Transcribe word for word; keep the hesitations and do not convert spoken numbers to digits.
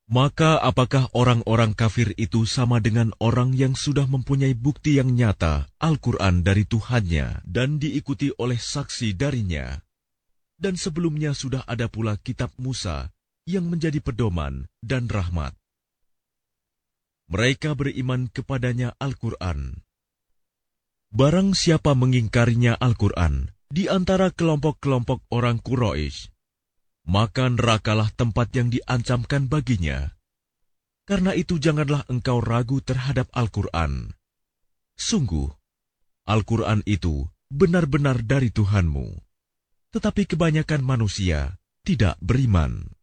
Maka apakah orang-orang kafir itu sama dengan orang yang sudah mempunyai bukti yang nyata Al-Quran dari Tuhannya dan diikuti oleh saksi darinya? Dan sebelumnya sudah ada pula kitab Musa yang menjadi pedoman dan rahmat. Mereka beriman kepadanya Al-Quran. Barang siapa mengingkarinya Al-Quran di antara kelompok-kelompok orang Quraisy, maka nerakalah tempat yang diancamkan baginya. Karena itu janganlah engkau ragu terhadap Al-Quran. Sungguh, Al-Quran itu benar-benar dari Tuhanmu. Tetapi kebanyakan manusia tidak beriman.